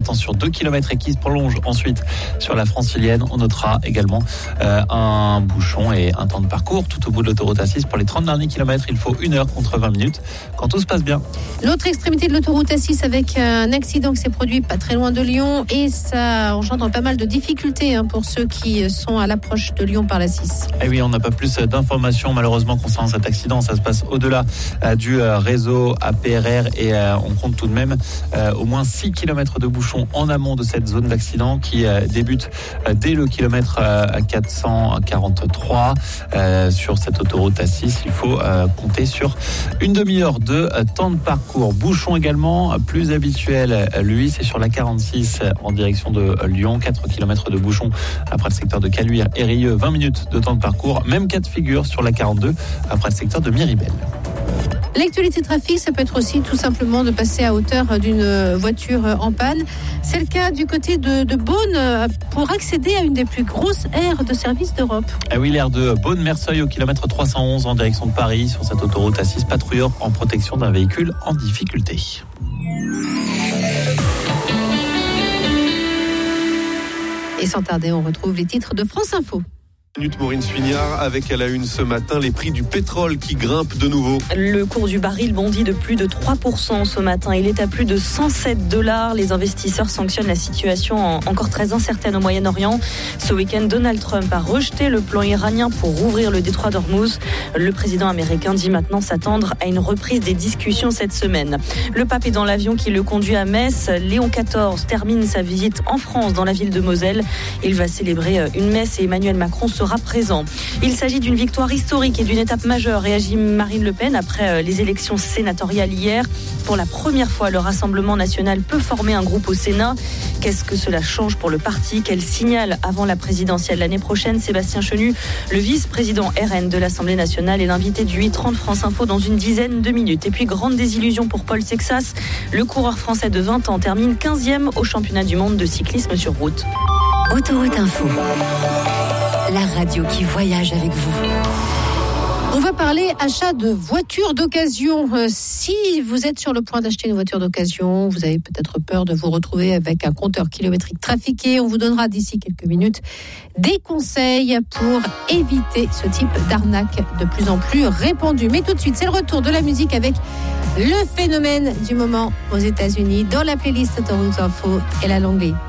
temps sur 2 km et qui se prolonge ensuite sur la francilienne. On notera également un bouchon et un temps de parcours tout au bout de l'autoroute A6. Pour les 30 derniers kilomètres, il faut 1 heure contre 20 minutes quand tout se passe bien. L'autre extrémité de l'autoroute A6 avec un accident qui s'est produit pas très loin de Lyon et ça engendre pas mal de difficultés pour ceux qui sont à l'approche de Lyon par la 6. Et oui, on n'a pas plus d'informations malheureusement concernant cet accident. Ça se passe au-delà du réseau APRR et on compte tout de même au moins 6 km de bouchons en amont de cette zone d'accident qui débute dès le kilomètre 443 sur cette autoroute A6. Il faut compter sur une demi-heure de temps de parcours. Bouchon également plus habituel, lui, c'est sur la 46 en direction de Lyon. 4 km de bouchons après le secteur de Caluire et Rieux, 20 minutes de temps de parcours. Même cas de figure sur la 42 après le secteur de Miribel. L'actualité trafic, ça peut être aussi tout simplement de passer à hauteur d'une voiture en panne. C'est le cas du côté de Beaune pour accéder à une des plus grosses aires de service d'Europe. Ah oui, l'aire de Beaune-Merseuil au kilomètre 311 en direction de Paris. Sur cette autoroute A6, patrouilleurs en protection d'un véhicule en difficulté. Et sans tarder, on retrouve les titres de France Info. Maureen Suignard avec à la une ce matin les prix du pétrole qui grimpent de nouveau. Le cours du baril bondit de plus de 3% ce matin. Il est à plus de $107. Les investisseurs sanctionnent la situation encore très incertaine au Moyen-Orient. Ce week-end, Donald Trump a rejeté le plan iranien pour rouvrir le détroit d'Ormuz. Le président américain dit maintenant s'attendre à une reprise des discussions cette semaine. Le pape est dans l'avion qui le conduit à Metz. Léon XIV termine sa visite en France dans la ville de Moselle. Il va célébrer une messe et Emmanuel Macron sera présent. Il s'agit d'une victoire historique et d'une étape majeure, réagit Marine Le Pen après les élections sénatoriales hier. Pour la première fois, le Rassemblement national peut former un groupe au Sénat. Qu'est-ce que cela change pour le parti ? Quel signal avant la présidentielle l'année prochaine ? Sébastien Chenu, le vice-président RN de l'Assemblée nationale, est l'invité du 8h30 France Info dans une dizaine de minutes. Et puis, grande désillusion pour Paul Sexas. Le coureur français de 20 ans termine 15e au championnat du monde de cyclisme sur route. Autoroute Info, la radio qui voyage avec vous. On va parler achat de voitures d'occasion. Si vous êtes sur le point d'acheter une voiture d'occasion, vous avez peut-être peur de vous retrouver avec un compteur kilométrique trafiqué. On vous donnera d'ici quelques minutes des conseils pour éviter ce type d'arnaque de plus en plus répandue. Mais tout de suite, c'est le retour de la musique avec le phénomène du moment aux États-Unis dans la playlist Autoroute Info et la Longley.